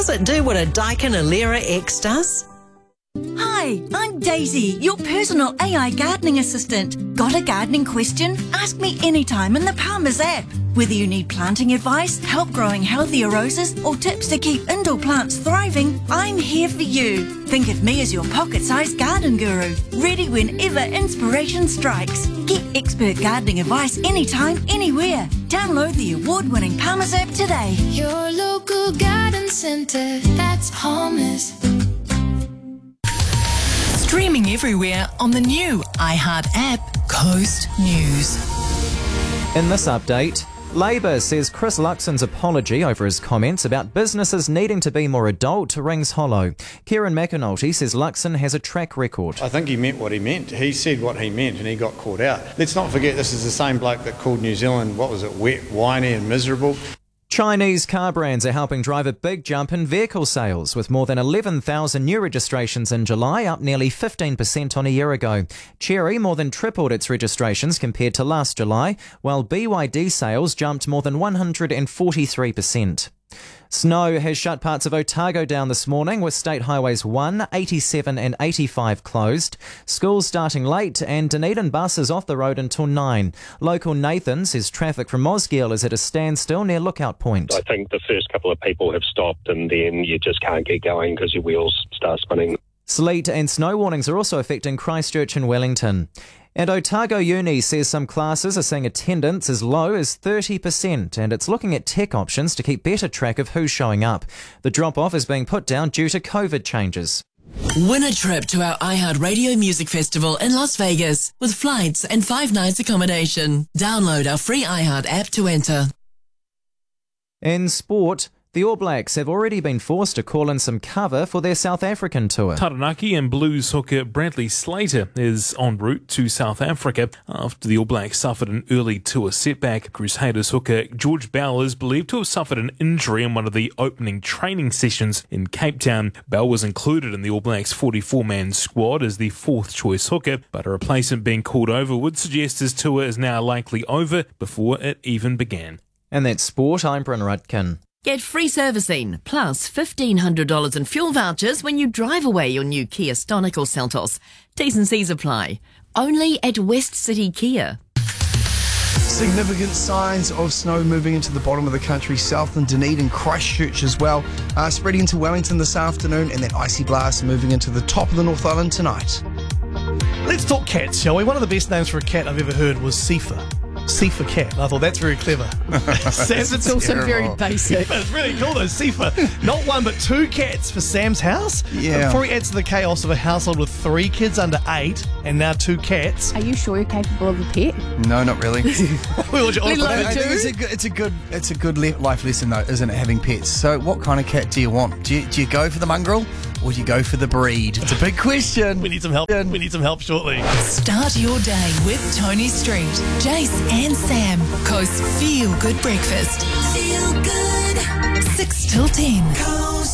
Does it do what a Daikin Alera X does? Hi, I'm Daisy, your personal AI gardening assistant. Got a gardening question? Ask me anytime in the Palmer's app. Whether you need planting advice, help growing healthier roses, or tips to keep indoor plants thriving, I'm here for you. Think of me as your pocket-sized garden guru, ready whenever inspiration strikes. Get expert gardening advice anytime, anywhere. Download the award-winning Palmer's app today. Your local garden centre, that's Palmer's. Streaming everywhere on the new iHeart app, Coast News. In this update, Labour says Chris Luxon's apology over his comments about businesses needing to be more adult rings hollow. Kieran McAnulty says Luxon has a track record. I think he meant what he meant. He said what he meant and he got caught out. Let's not forget this is the same bloke that called New Zealand, what was it, wet, whiny and miserable. Chinese car brands are helping drive a big jump in vehicle sales, with more than 11,000 new registrations in July, up nearly 15% on a year ago. Chery more than tripled its registrations compared to last July, while BYD sales jumped more than 143%. Snow has shut parts of Otago down this morning, with State Highways 1, 87 and 85 closed. Schools starting late and Dunedin buses off the road until 9. Local Nathan says traffic from Mosgiel is at a standstill near Lookout Point. I think the first couple of people have stopped and then you just can't get going because your wheels start spinning. Sleet and snow warnings are also affecting Christchurch and Wellington. And Otago Uni says some classes are seeing attendance as low as 30%, and it's looking at tech options to keep better track of who's showing up. The drop-off is being put down due to COVID changes. Win a trip to our iHeart Radio Music Festival in Las Vegas with flights and 5 nights accommodation. Download our free iHeart app to enter. In sport, the All Blacks have already been forced to call in some cover for their South African tour. Taranaki and Blues hooker Bradley Slater is en route to South Africa after the All Blacks suffered an early tour setback. Crusaders hooker George Bell is believed to have suffered an injury in one of the opening training sessions in Cape Town. Bell was included in the All Blacks 44-man squad as the fourth choice hooker, but a replacement being called over would suggest his tour is now likely over before it even began. And that's sport. I'm Bryn Rudkin. Get free servicing, plus $1,500 in fuel vouchers when you drive away your new Kia Stonic or Seltos. T's and C's apply. Only at West City Kia. Significant signs of snow moving into the bottom of the country, south and Dunedin, Christchurch as well. Spreading into Wellington this afternoon, and that icy blast moving into the top of the North Island tonight. Let's talk cats, shall we? One of the best names for a cat I've ever heard was Sifa. Sifa cat. And I thought that's very clever. It's also very basic. It's really cool though, Sifa. Not one but 2 cats for Sam's house. Yeah. Before he adds to the chaos of a household with 3 kids under 8 and now 2 cats. Are you sure you're capable of a pet? No, not really. I think it's a good life lesson though, isn't it, having pets? So what kind of cat do you want? Do you go for the mongrel or do you go for the breed? It's a big question. We need some help. We need some help shortly. Start your day with Tony Street, Jace and Sam. Coast Feel Good Breakfast. Feel good. 6 till 10. Coast